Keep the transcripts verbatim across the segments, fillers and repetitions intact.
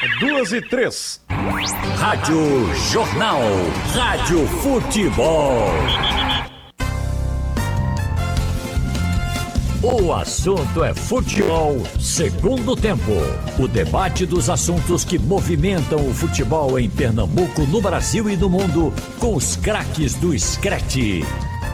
Duas e três. Rádio Jornal. Rádio Futebol. O assunto é futebol, segundo tempo. O debate dos assuntos que movimentam o futebol em Pernambuco, no Brasil e no mundo, com os craques do Screte.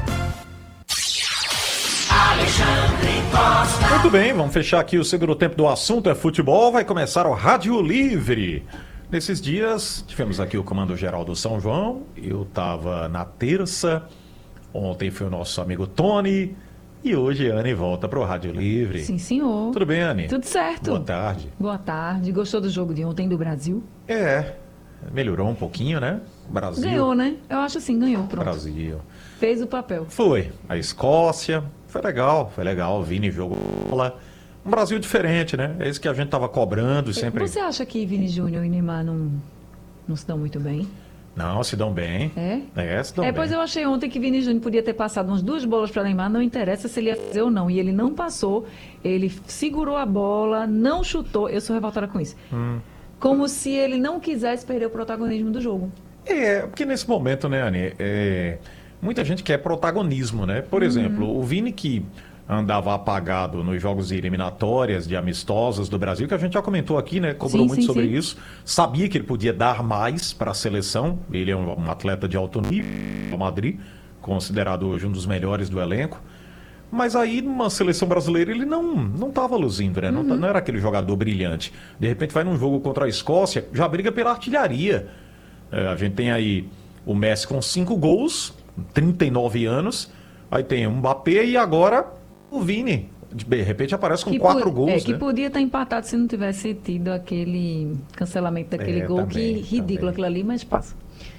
Muito bem, vamos fechar aqui o segundo tempo do assunto é futebol. Vai começar o Rádio Livre. Nesses dias, tivemos aqui o Comando Geral do São João. Eu estava na terça. Ontem foi o nosso amigo Tony. E hoje a Anne volta para o Rádio Livre. Sim, senhor. Tudo bem, Anne? Tudo certo. Boa tarde. Boa tarde. Gostou do jogo de ontem do Brasil? É, melhorou um pouquinho, né? Brasil. Ganhou, né? Eu acho assim, ganhou, pronto. Brasil. Fez o papel. Foi. A Escócia, foi legal, foi legal. O Vini jogou bola. Um Brasil diferente, né? É isso que a gente tava cobrando sempre. Você acha que Vini Júnior e Neymar não, não se dão muito bem? Não, se dão bem. É? É, se dão é, bem. pois eu achei ontem que Vini Júnior podia ter passado umas duas bolas para Neymar, não interessa se ele ia fazer ou não. E ele não passou, ele segurou a bola, não chutou. Eu sou revoltada com isso. Hum. Como se ele não quisesse perder o protagonismo do jogo. É, porque nesse momento, né, Anny, é, muita gente quer protagonismo, né? Por uhum. exemplo, o Vini que andava apagado nos jogos de eliminatórias, de amistosos do Brasil, que a gente já comentou aqui, né? Cobrou sim, muito sim, sobre sim. isso. Sabia que ele podia dar mais para a seleção. Ele é um, um atleta de alto nível, o Madrid, considerado hoje um dos melhores do elenco. Mas aí, numa seleção brasileira, ele não não estava luzindo, né? Uhum. Não, não era aquele jogador brilhante. De repente vai num jogo contra a Escócia, já briga pela artilharia. É, a gente tem aí o Messi com cinco gols, trinta e nove anos. Aí tem o Mbappé e agora o Vini. De repente aparece com que quatro po- gols, É, né? que podia estar empatado se não tivesse tido aquele cancelamento daquele É, gol. também, Que ridículo também. aquilo ali, mas passa.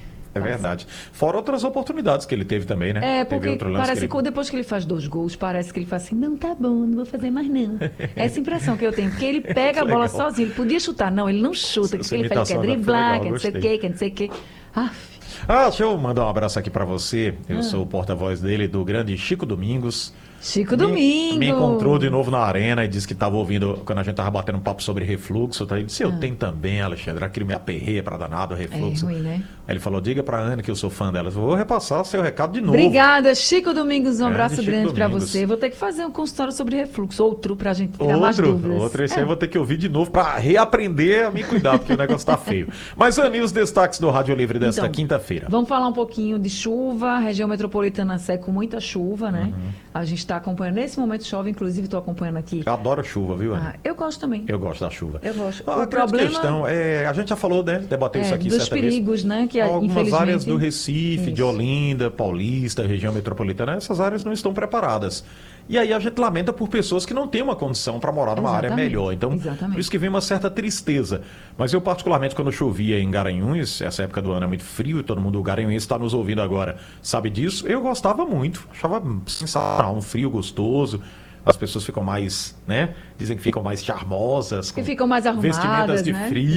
É verdade. Fora outras oportunidades que ele teve também, né? É, porque teve outro lance parece que que ele... depois que ele faz dois gols, parece que ele faz assim, não, tá bom, não vou fazer mais não. Essa impressão que eu tenho, porque ele pega a bola legal. sozinho, ele podia chutar, não, ele não chuta, Essa que ele faz, quer imitação driblar, legal, quer não sei o gostei. quê, quer não sei o quê. Aff. Ah, deixa eu mandar um abraço aqui pra você. Eu Ah. sou o porta-voz dele, do grande Chico Domingos. Chico Me- Domingo. Me encontrou de novo na arena e disse que estava ouvindo, quando a gente tava batendo um papo sobre refluxo, tá? Ele disse, eu Ah. tenho também, Alexandre, aquele me aperreia pra danado, refluxo. É ruim, né? Aí ele falou, diga pra Ana que eu sou fã dela. Eu vou repassar seu recado de novo. Obrigada, Chico Domingos, um Grande abraço Chico grande pra Domingos. você. Vou ter que fazer um consultório sobre refluxo, outro pra gente tirar mais Outro, dúvidas. outro, esse É. aí eu vou ter que ouvir de novo pra reaprender a me cuidar, porque o negócio tá feio. Mas, Ana, e os destaques do Rádio Livre desta Então, quinta-feira? Vamos falar um pouquinho de chuva, a região metropolitana segue com muita chuva, né? Uhum. A gente está acompanhando, nesse momento chove, inclusive estou acompanhando aqui. Eu adoro chuva, viu, Ana? Ah, eu gosto também. Eu gosto da chuva. Eu gosto. A O grande problema questão é, a gente já falou, né? Debateu é, isso aqui dos certa vez. perigos, né? Que Algumas infelizmente... áreas do Recife, de Isso. Olinda, Paulista, região metropolitana, essas áreas não estão preparadas. E aí a gente lamenta por pessoas que não têm uma condição para morar numa área Exatamente, melhor. Então, exatamente. por isso que vem uma certa tristeza. Mas eu, particularmente, quando chovia em Garanhuns, essa época do ano é muito frio, todo mundo, o Garanhuns está nos ouvindo agora, sabe disso, eu gostava muito. Achava sensacional, um frio gostoso. As pessoas ficam mais, né? Dizem que ficam mais charmosas. Que com ficam mais vestimentas arrumadas, de né? frio.